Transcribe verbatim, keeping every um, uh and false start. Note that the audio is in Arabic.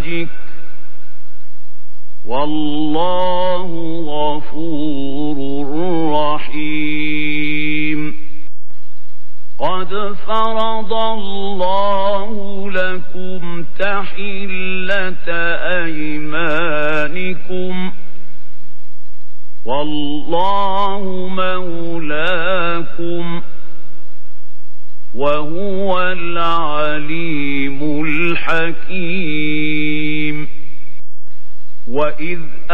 والله غفور رحيم. قد فرض الله لكم تحلة أيمانكم والله مولاكم وهو العليم الحكيم. وإذ